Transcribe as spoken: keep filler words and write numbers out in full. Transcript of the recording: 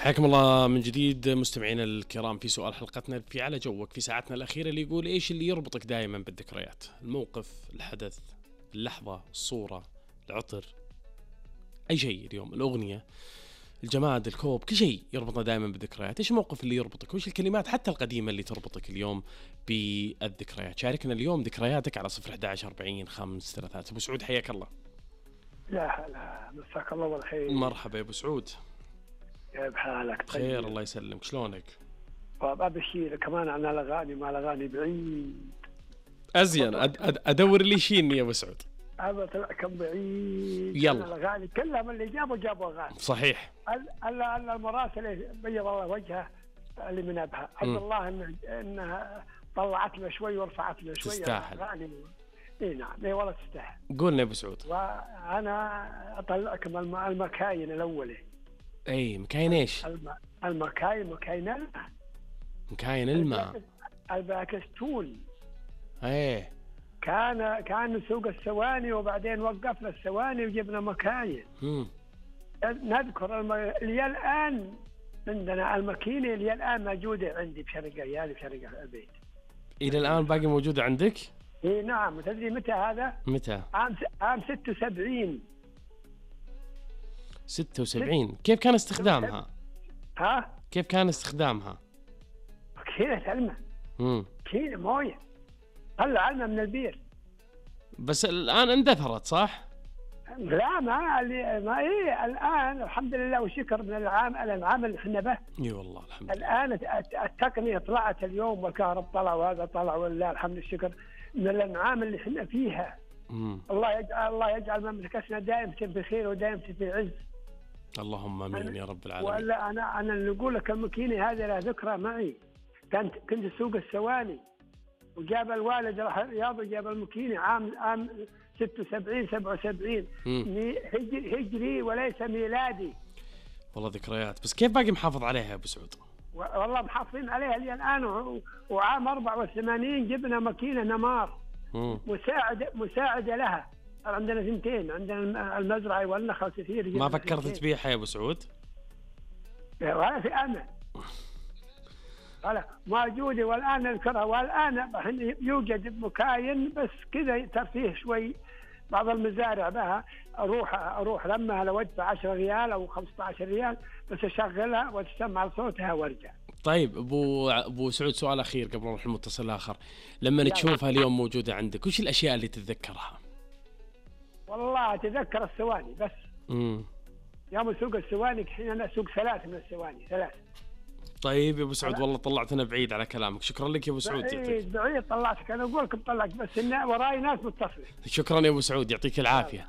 حياكم الله من جديد مستمعينا الكرام في سؤال حلقتنا في على جوك في ساعتنا الأخيرة اللي يقول إيش اللي يربطك دائما بالذكريات؟ الموقف، الحدث، اللحظة، الصورة، العطر، أي شيء اليوم، الأغنية، الجماد، الكوب، كل شيء يربطنا دائما بالذكريات. إيش الموقف اللي يربطك؟ وإيش الكلمات حتى القديمة اللي تربطك اليوم بالذكريات؟ شاركنا اليوم ذكرياتك على صفر أحد عشر أربعين خمسة ثلاثة. أبو سعود حياك الله. لا لا مساك الله بالخير. مرحبا يا أبو سعود. كيف حالك؟ طيب. خير الله يسلمك، شلونك؟ طيب أبشير كمان عن الأغاني، ما الأغاني بعيد أزين أد أد أدور اللي يشيني يا أبو سعود. أبى طلع كم بعيد. يلا. الأغاني كلها من اللي جابوا جابوا أغاني. صحيح. ألا ألا المراسل بيض الله وجهه اللي من أبها عبد الله إنه إنها طلعت له شوي ورفعت له شوي. تستاهل. أغاني. إيه نعم، إيه والله تستاهل. قولنا يا أبو سعود. وأنا أطلعكم الم- المكاين الأولى. اي مكاين ايش؟ الم... المكاين مكاين الماء. مكاين الماء. الباكستون. ايه كان كان نسوق السواني وبعدين وقفنا السواني وجبنا مكاين. امم نذكر الم... اللي الان عندنا الماكينه اللي الان موجوده عندي بشرقه عيالي بشرقه البيت. الى الان باقي موجوده عندك؟ اي نعم. تدري متى هذا؟ متى؟ عام س... عام ستة وسبعين. ستة وسبعين. كيف كان استخدامها؟ ها؟ كيف كان استخدامها؟ ماكينه الماء. امم ماكينه مويه. طلع الماء من البير. بس الان اندثرت صح؟ لا ما اللي ما ايه الان الحمد لله وشكر من العام العام اللي احنا به. اي والله الحمد لله. الان الت- التقنيه طلعت اليوم والكهرب طلع وهذا طلع ولله الحمد والشكر من الانعام اللي احنا فيها. امم الله يجعل الله يجعل مملكتنا دائما بخير ودائما في عز. اللهم امين يا رب العالمين. ولا انا انا اللي اقول لك الماكينه هذه لها ذكرى معي. كنت كنت اسوق السواني وجاب الوالد راح الرياض وجاب الماكينه عام عام ستة وسبعين سبعة وسبعين. مم. مي- هجري هجري وليس ميلادي. والله ذكريات. بس كيف باقي محافظ عليها يا ابو سعود؟ و- والله محافظين عليها لي الان و- وعام أربعة وثمانين جبنا ماكينه نمار امم مساعده مساعده لها. عندنا ثنتين، عندنا الم- المزرعه والنخل كثير. ما جبنا فكرت ثنتين. تبيعها يا ابو سعود؟ ولا في امل. ولا موجوده والان نذكرها. والان يوجد مكاين بس كذا ترفيه شوي. بعض المزارع بها اروح اروح لما لو ادفع عشرة ريال او خمسة عشر ريال بس اشغلها وتسمع صوتها وارجع. طيب ابو ابو سعود سؤال اخير قبل نروح المتصل الاخر. لما تشوفها اليوم موجوده عندك وش الاشياء اللي تتذكرها؟ والله اتذكر السواني بس. امم يوم سوق السواني حين انا اسوق ثلاث من السواني ثلاث. طيب يا ابو سعود والله طلعتنا بعيد على كلامك. شكرا لك يا ابو سعود. يعطيك بعيد بعيد طلعتك. انا اقول لكم طلعت بس إن وراي ناس متصله. شكرا يا ابو سعود يعطيك العافيه.